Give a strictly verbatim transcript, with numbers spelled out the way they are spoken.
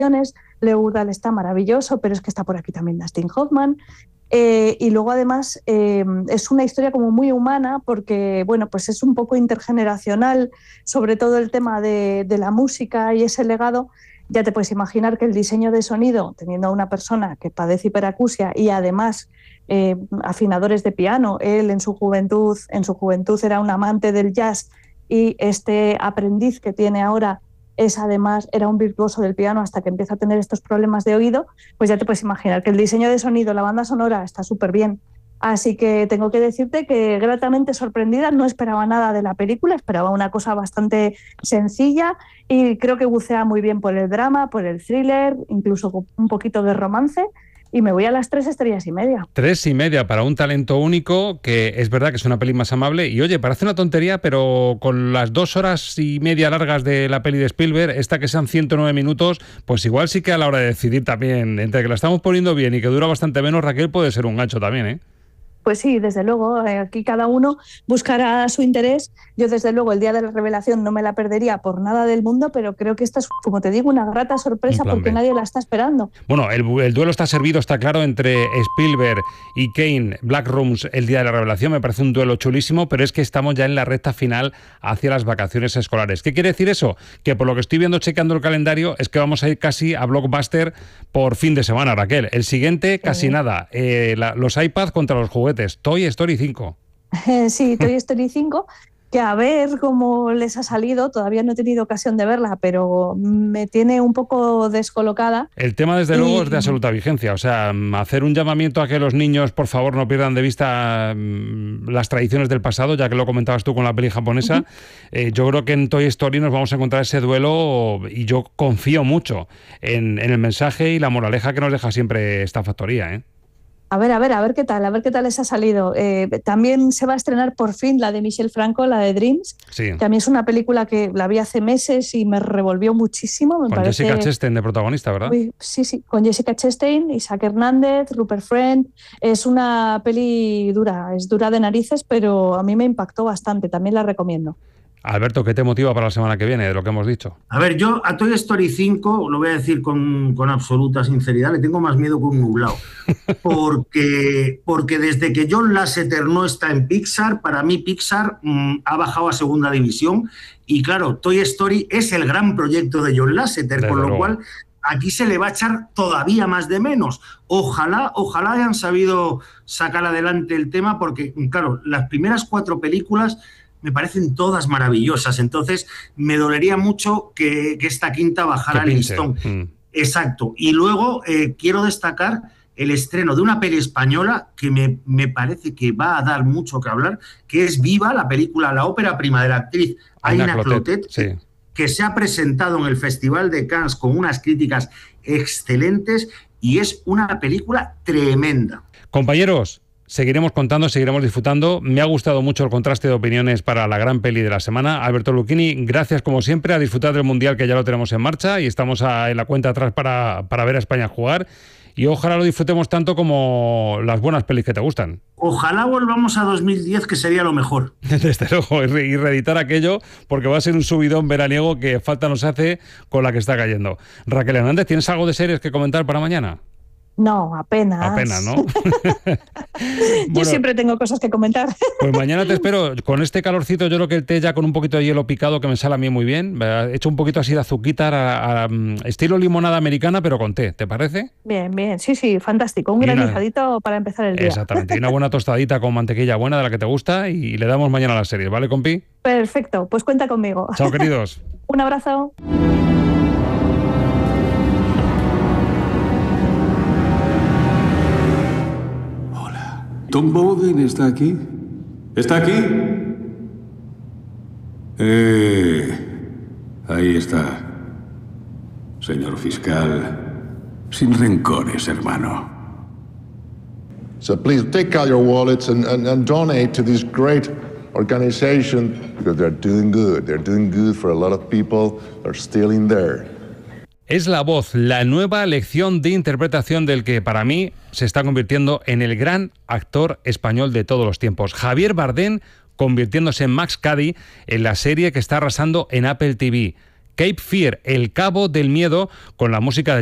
Leo Udall está maravilloso, pero es que está por aquí también Dustin Hoffman. Eh, y luego además eh, es una historia como muy humana porque bueno, pues es un poco intergeneracional, sobre todo el tema de, de la música y ese legado. Ya te puedes imaginar que el diseño de sonido, teniendo a una persona que padece hiperacusia y además eh, afinadores de piano, él en su juventud, en su juventud era un amante del jazz y este aprendiz que tiene ahora es además, era un virtuoso del piano hasta que empieza a tener estos problemas de oído, pues ya te puedes imaginar que el diseño de sonido, la banda sonora está súper bien. Así que tengo que decirte que gratamente sorprendida, no esperaba nada de la película, esperaba una cosa bastante sencilla y creo que bucea muy bien por el drama, por el thriller, incluso un poquito de romance. Y me voy a las tres estrellas y media. Tres y media para un talento único, que es verdad que es una peli más amable. Y oye, parece una tontería, pero con las dos horas y media largas de la peli de Spielberg, esta que sean ciento nueve minutos, pues igual sí que a la hora de decidir también, entre que la estamos poniendo bien y que dura bastante menos, Raquel, puede ser un gancho también, ¿eh? Pues sí, desde luego, aquí cada uno buscará su interés. Yo desde luego el día de la revelación no me la perdería por nada del mundo, pero creo que esta es, como te digo, una grata sorpresa porque B. nadie la está esperando. Bueno, el, el duelo está servido, está claro, entre Spielberg y Kane, Black Rooms, el día de la revelación. Me parece un duelo chulísimo, pero es que estamos ya en la recta final hacia las vacaciones escolares. ¿Qué quiere decir eso? Que por lo que estoy viendo, chequeando el calendario, es que vamos a ir casi a Blockbuster por fin de semana, Raquel. El siguiente, casi sí. nada. Eh, la, los iPads contra los juguetes. Toy Story cinco. Sí, Toy Story cinco, que a ver cómo les ha salido, todavía no he tenido ocasión de verla, pero me tiene un poco descolocada. El tema, desde y... luego, es de absoluta vigencia, o sea, hacer un llamamiento a que los niños, por favor, no pierdan de vista las tradiciones del pasado, ya que lo comentabas tú con la peli japonesa. Uh-huh. eh, yo creo que en Toy Story nos vamos a encontrar ese duelo y yo confío mucho en, en el mensaje y la moraleja que nos deja siempre esta factoría, ¿eh? A ver, a ver, a ver qué tal, a ver qué tal les ha salido. Eh, también se va a estrenar por fin la de Michel Franco, la de Dreams, sí. que a mí es una película que la vi hace meses y me revolvió muchísimo. Me con parece... Jessica Chastain de protagonista, ¿verdad? Uy, sí, sí, con Jessica Chastain, Isaac Hernández, Rupert Friend. Es una peli dura, es dura de narices, pero a mí me impactó bastante, también la recomiendo. Alberto, ¿qué te motiva para la semana que viene de lo que hemos dicho? A ver, yo a Toy Story cinco, lo voy a decir con, con absoluta sinceridad, le tengo más miedo que un nublado. Porque, porque desde que John Lasseter no está en Pixar, para mí Pixar mmm, ha bajado a segunda división. Y claro, Toy Story es el gran proyecto de John Lasseter, desde con lo luego. cual aquí se le va a echar todavía más de menos. Ojalá, ojalá hayan sabido sacar adelante el tema, porque, claro, las primeras cuatro películas me parecen todas maravillosas, entonces me dolería mucho que, que esta quinta bajara el listón. Mm. Exacto. Y luego eh, quiero destacar el estreno de una peli española que me, me parece que va a dar mucho que hablar, que es Viva, la película, la ópera prima de la actriz Aina Clotet, sí. que se ha presentado en el Festival de Cannes con unas críticas excelentes y es una película tremenda. Compañeros, seguiremos contando, seguiremos disfrutando. Me ha gustado mucho el contraste de opiniones para la gran peli de la semana. Alberto Lucchini, gracias como siempre, a disfrutar del Mundial, que ya lo tenemos en marcha y estamos a, en la cuenta atrás para, para ver a España jugar. Y ojalá lo disfrutemos tanto como las buenas pelis que te gustan. Ojalá volvamos a dos mil diez, que sería lo mejor. Desde luego, y reeditar aquello, porque va a ser un subidón veraniego que falta nos hace con la que está cayendo. Raquel Hernández, ¿tienes algo de series que comentar para mañana? No, apenas. Apenas, ¿no? Yo bueno, siempre tengo cosas que comentar. Pues mañana te espero. Con este calorcito, yo creo que el té ya con un poquito de hielo picado, que me sale a mí muy bien. He hecho un poquito así de azuquita, a, a, a, estilo limonada americana, pero con té. ¿Te parece? Bien, bien. Sí, sí, fantástico. Un granizadito para empezar el día. Exactamente. Y una buena tostadita con mantequilla buena, de la que te gusta, y le damos mañana a la serie. ¿Vale, compi? Perfecto. Pues cuenta conmigo. Chao, queridos. Un abrazo. ¿Tom Bowden está aquí? ¿Está aquí? Eh, ahí está. Señor fiscal, sin rencores, hermano. So please take out your wallets and, and, and donate to this great organization, because they're doing good. They're doing good for a lot of people. They're still in there. Es La Voz, la nueva lección de interpretación del que para mí se está convirtiendo en el gran actor español de todos los tiempos. Javier Bardem convirtiéndose en Max Cady en la serie que está arrasando en Apple T V. Cape Fear, el Cabo del Miedo, con la música de